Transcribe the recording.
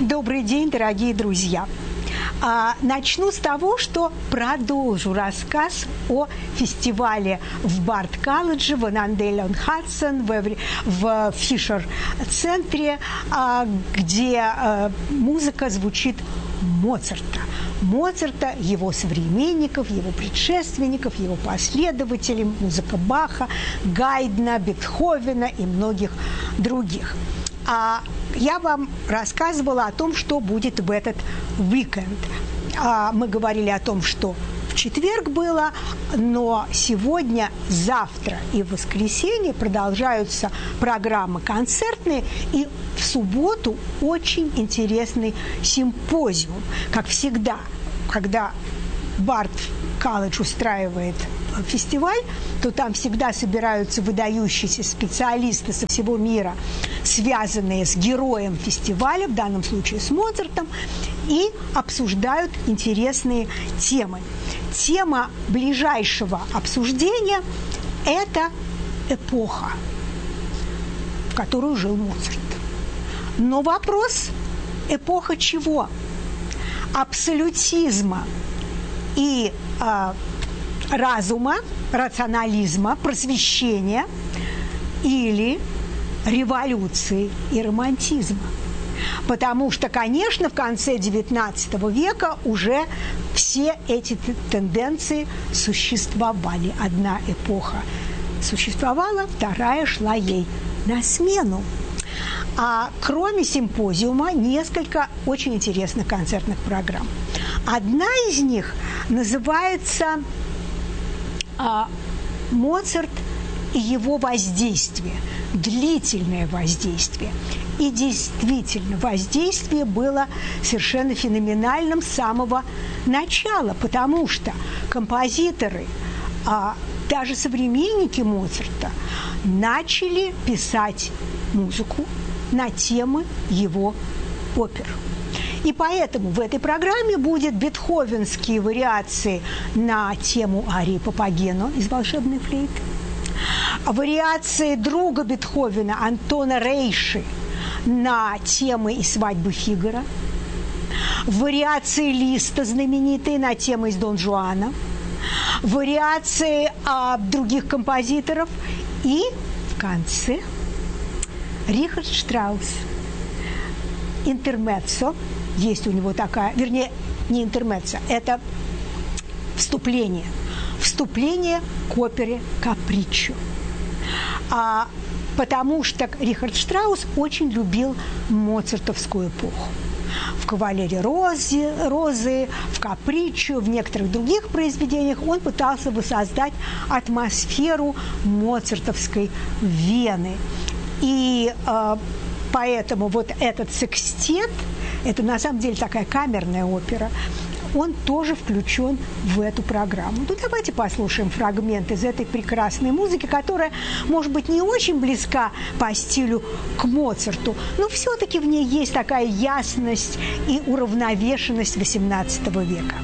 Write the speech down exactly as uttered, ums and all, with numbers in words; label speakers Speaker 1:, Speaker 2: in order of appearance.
Speaker 1: Добрый день, дорогие друзья! Начну с того, что продолжу рассказ о фестивале в Барт-колледже, в Аннандель-он-Хадсон, в Фишер-центре, где музыка звучит Моцарта. Моцарта, его современников, его предшественников, его последователей, музыка Баха, Гайдна, Бетховена и многих других. А я вам рассказывала о том, что будет в этот уикенд. А мы говорили о том, что в четверг было, но сегодня, завтра и в воскресенье продолжаются программы концертные, и в субботу очень интересный симпозиум. Как всегда, когда Барт-колледж устраивает фестиваль, то там всегда собираются выдающиеся специалисты со всего мира, связанные с героем фестиваля, в данном случае с Моцартом, и обсуждают интересные темы. Тема ближайшего обсуждения – это эпоха, в которую жил Моцарт. Но вопрос – эпоха чего? Абсолютизма и э, разума, рационализма, просвещения или революции и романтизма. Потому что, конечно, в конце девятнадцатого века уже все эти тенденции существовали. Одна эпоха существовала, вторая шла ей на смену. А кроме симпозиума несколько очень интересных концертных программ. Одна из них называется а, «Моцарт и его воздействие», длительное воздействие. И действительно, воздействие было совершенно феноменальным с самого начала, потому что композиторы, а, даже современники Моцарта, начали писать музыку на темы его опер. И поэтому в этой программе будет бетховенские вариации на тему арии Папагено из «Волшебной флейты», вариации друга Бетховена Антона Рейши на темы из «Свадьбы Фигаро», вариации Листа знаменитые на темы из «Дон Жуана», вариации а, других композиторов и в конце Рихард Штраус. Интермеццо, есть у него такая, вернее, не интермеццо, это вступление. Вступление к опере «Каприччо». А, потому что Рихард Штраус очень любил моцартовскую эпоху. В «Кавалере Розы», Розы, в «Каприччо», в некоторых других произведениях он пытался воссоздать атмосферу моцартовской Вены. И э, поэтому вот этот секстет, это на самом деле такая камерная опера, он тоже включен в эту программу. Ну, давайте послушаем фрагмент из этой прекрасной музыки, которая, может быть, не очень близка по стилю к Моцарту, но все-таки в ней есть такая ясность и уравновешенность восемнадцатого века.